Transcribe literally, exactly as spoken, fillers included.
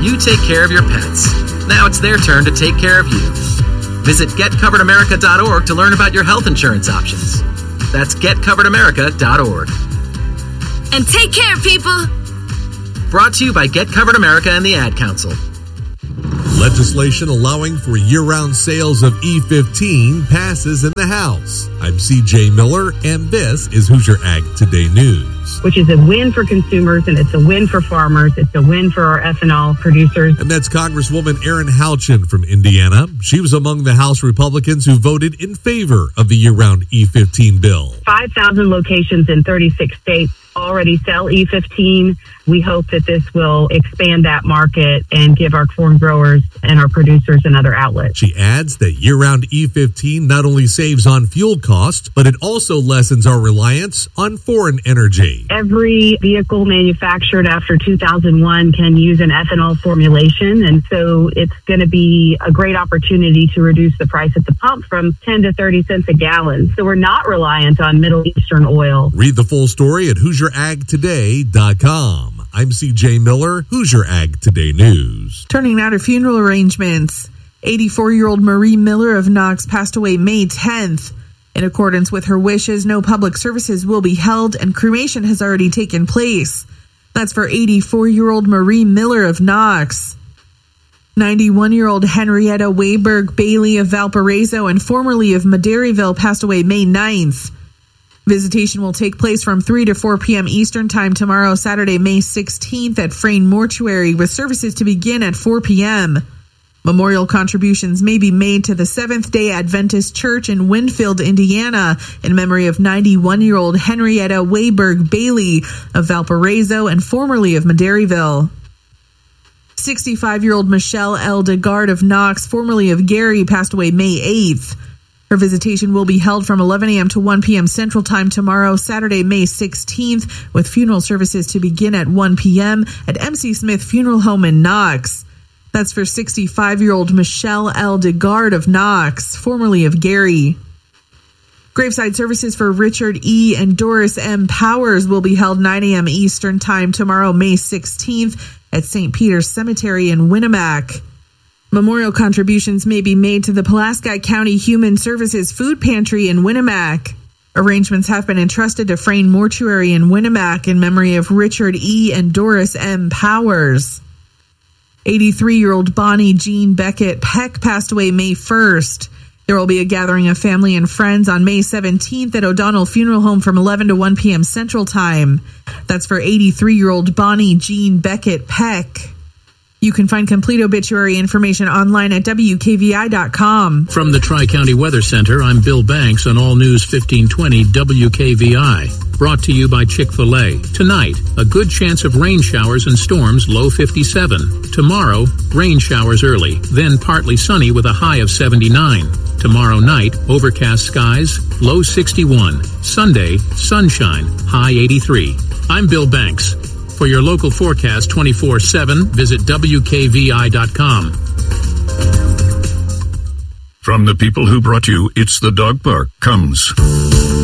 You take care of your pets. Now it's their turn to take care of you. Visit get covered america dot org to learn about your health insurance options. That's get covered america dot org. And take care, people! Brought to you by Get Covered America and the Ad Council. Legislation allowing for year-round sales of E fifteen passes in the House. I'm C J Miller, and this is Hoosier Ag Today News. Which is a win for consumers, and it's a win for farmers. It's a win for our ethanol producers. And that's Congresswoman Erin Halchin from Indiana. She was among the House Republicans who voted in favor of the year-round E fifteen bill. five thousand locations in thirty-six states already sell E fifteen. We hope that this will expand that market and give our corn growers and our producers another outlet. She adds that year-round E fifteen not only saves on fuel costs, but it also lessens our reliance on foreign energy. Every vehicle manufactured after two thousand one can use an ethanol formulation, and so it's going to be a great opportunity to reduce the price at the pump from ten to thirty cents a gallon. So we're not reliant on Middle Eastern oil. Read the full story at hoosier ag today dot com. I'm C J Miller, Hoosier Ag Today News. Turning now to funeral arrangements. eighty-four-year-old Marie Miller of Knox passed away May tenth. In accordance with her wishes, no public services will be held and cremation has already taken place. That's for eighty-four-year-old Marie Miller of Knox. ninety-one-year-old Henrietta Wayberg Bailey of Valparaiso and formerly of Madairyville passed away May ninth. Visitation will take place from three to four p.m. Eastern Time tomorrow, Saturday, May sixteenth at Frayne Mortuary, with services to begin at four p.m. Memorial contributions may be made to the Seventh-day Adventist Church in Winfield, Indiana, in memory of ninety-one-year-old Henrietta Wayberg Bailey of Valparaiso and formerly of Madairyville. sixty-five-year-old Michelle L. DeGard of Knox, formerly of Gary, passed away May eighth. Her visitation will be held from eleven a.m. to one p.m. Central Time tomorrow, Saturday, May sixteenth, with funeral services to begin at one p.m. at M C Smith Funeral Home in Knox. That's for sixty-five-year-old Michelle L. DeGard of Knox, formerly of Gary. Graveside services for Richard E. and Doris M. Powers will be held nine a.m. Eastern Time tomorrow, May sixteenth, at Saint Peter's Cemetery in Winnemac. Memorial contributions may be made to the Pulaski County Human Services Food Pantry in Winnemac. Arrangements have been entrusted to Frayne Mortuary in Winnemac in memory of Richard E. and Doris M. Powers. eighty-three-year-old Bonnie Jean Beckett Peck passed away May first. There will be a gathering of family and friends on May seventeenth at O'Donnell Funeral Home from eleven to one p.m. Central Time. That's for eighty-three-year-old Bonnie Jean Beckett Peck. You can find complete obituary information online at W K V I dot com. From the Tri-County Weather Center, I'm Bill Banks on All News fifteen twenty W K V I. Brought to you by Chick-fil-A. Tonight, a good chance of rain showers and storms, low fifty-seven. Tomorrow, rain showers early, then partly sunny with a high of seventy-nine. Tomorrow night, overcast skies, low sixty-one. Sunday, sunshine, high eighty-three. I'm Bill Banks. For your local forecast twenty-four seven, visit W K V I dot com. From the people who brought you It's the Dog Park comes